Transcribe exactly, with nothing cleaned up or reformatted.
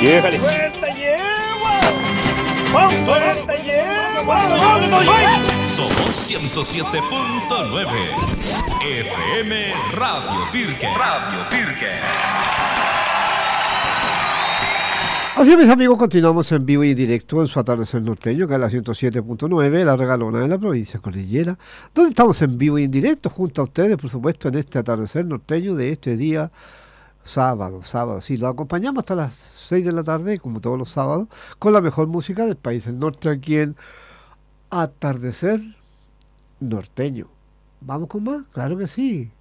Lléjale. ¡Suelta yegua! ¡Vamos, suelta yegua! Somos ciento siete punto nueve F M Radio Pirque. Radio Pirque. Así es, mis amigos, continuamos en vivo y en directo en su atardecer norteño, que es la ciento siete punto nueve, la regalona de la provincia cordillera, donde estamos en vivo y en directo junto a ustedes, por supuesto, en este atardecer norteño de este día sábado, sábado. Sí, lo acompañamos hasta las seis de la tarde, como todos los sábados, con la mejor música del país del norte aquí en Atardecer Norteño. ¿Vamos con más? Claro que sí.